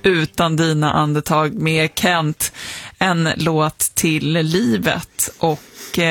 Utan dina andetag med Kent. En låt till livet. Och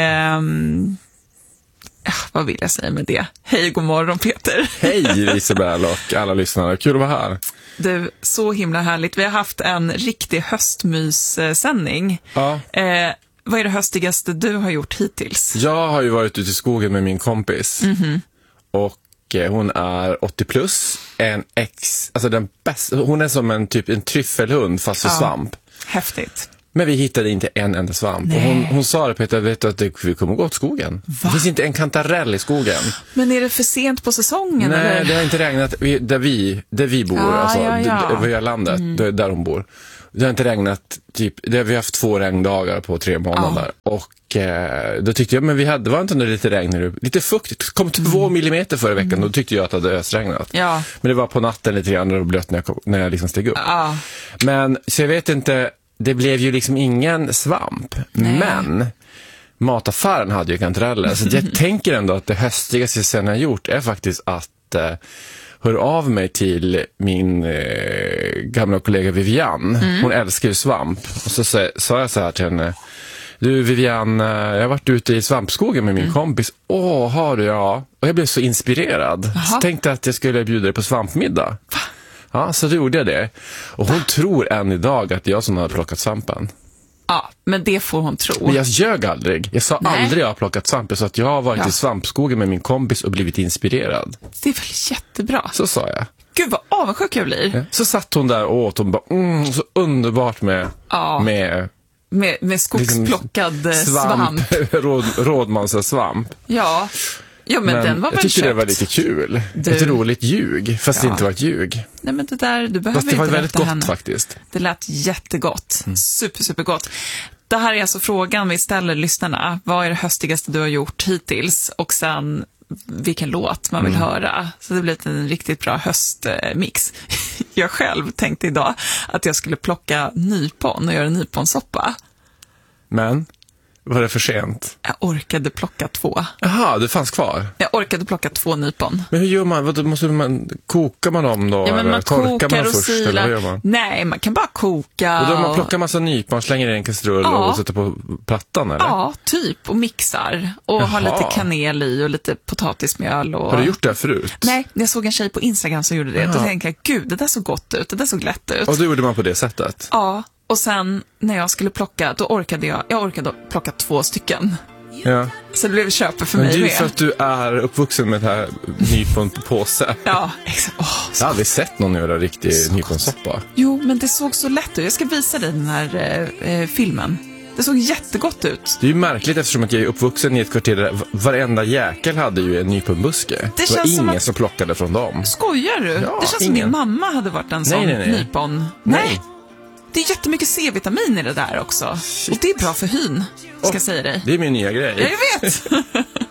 vad vill jag säga med det? Hej, god morgon Peter. Hej Isabel och alla lyssnare. Kul att vara här. Du, så himla härligt. Vi har haft en riktig höstmyssändning. Ja. Vad är det höstigaste du har gjort hittills? Jag har ju varit ute i skogen med min kompis. Och hon är 80 plus. Alltså den bästa. Hon är som en tryffelhund fast för svamp. Häftigt. Men vi hittade inte en enda svamp. Och hon sa det, Peter, vet du att vi kommer gå åt skogen? Va? Det finns inte en kantarell i skogen. Men är det för sent på säsongen? Nej, eller? det har inte regnat där vi bor, över landet, där hon bor. Det har inte regnat, vi har haft 2 regndagar på 3 månader. Och då tyckte jag, men det var inte lite regn nu. Lite fuktigt, det kom 2 millimeter förra veckan. Då tyckte jag att det hade ösregnat. Ja. Men det var på natten lite grann och blött när jag liksom steg upp. Men, så jag vet inte, det blev ju liksom ingen svamp. Nej. Men mataffären hade ju kantareller. Så jag tänker ändå att det höstigaste jag sen har gjort är faktiskt att höra av mig till min gamla kollega Vivian. Hon älskar ju svamp. Och så sa jag så här till henne: du Vivian, jag har varit ute i svampskogen med min kompis. Har du? Ja. Och jag blev så inspirerad. Så tänkte att jag skulle bjuda dig på svampmiddag. Va? Ja, så då gjorde jag det. Och hon tror än idag att jag som har plockat svampen. Ja, men det får hon tro. Men jag ljög aldrig. Jag sa aldrig jag har plockat svamp. Jag sa att jag har varit i svampskogen med min kompis och blivit inspirerad. Det är väl jättebra. Så sa jag. Gud, vad avundsjuk jag blir. Ja. Så satt hon där och åt. Hon bara, så underbart med skogsplockad svamp. Rådmans svamp. Ja. Ja, men den var väl jag tyckte köpt. det var lite kul. Ett roligt ljug, fast det inte var ett ljug. Nej, men det där, du behöver fast det var inte väldigt gott henne. Faktiskt. Det lät jättegott. Supergott. Det här är alltså frågan vi ställer lyssnarna. Vad är det höstigaste du har gjort hittills? Och sen vilken låt man vill höra. Så det blir en riktigt bra höstmix. Jag själv tänkte idag att jag skulle plocka nypon och göra nyponsoppa. Men var det för sent? Jag orkade plocka 2. Jaha, det fanns kvar? Jag orkade plocka 2 nypon. Men hur gör man? Kokar man dem då? Ja, men man torkar kokar man och först, silar. eller vad gör man? Nej, man kan bara koka. Och då man plockar massa nypon, slänger i en kastrull och sätter på plattan, eller? Ja, typ. Och mixar. Och har lite kanel i och lite potatismjöl. Och... Har du gjort det förut? Nej, jag såg en tjej på Instagram som gjorde det. Då tänkte jag, gud, det där såg gott ut. Det där såg lätt ut. Och då gjorde man på det sättet? Ja. Och sen när jag skulle plocka, då orkade jag plocka 2 stycken. Ja. Så det blev köpe för mig med. med. Men för att du är uppvuxen med det här nypon på påse. Ja, exakt. Jag har aldrig sett någon göra riktig nyponsoppa. Jo, men det såg så lätt ut. Jag ska visa dig den här filmen. Det såg jättegott ut. Det är ju märkligt eftersom att jag är uppvuxen i ett kvarter där varenda jäkel hade ju en nyponbuske. Det var ingen som plockade från dem. Skojar du? Ja, det känns som min mamma hade varit en sån nypon. Nej. Det är jättemycket C-vitamin i det där också. Shit. Och det är bra för hyn, ska jag säga dig. Det är min nya grej. Ja, jag vet.